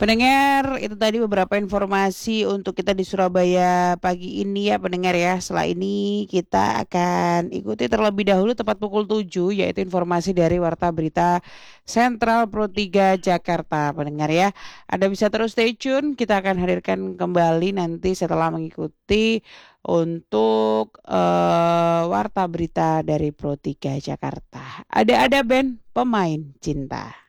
Pendengar, itu tadi beberapa informasi untuk kita di Surabaya pagi ini ya pendengar ya. Setelah ini kita akan ikuti terlebih dahulu tepat pukul 7 yaitu informasi dari Warta Berita Sentral Pro 3 Jakarta pendengar ya. Anda bisa terus stay tune, kita akan hadirkan kembali nanti setelah mengikuti untuk Warta Berita dari Pro 3 Jakarta. Ada band pemain cinta.